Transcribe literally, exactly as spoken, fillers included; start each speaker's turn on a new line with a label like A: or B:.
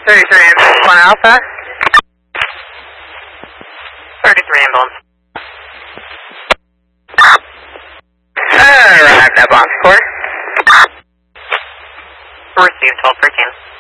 A: thirty-three, one Alpha. thirty-three ambulance. Arrived at Bon Secours. Received twelve thirteen.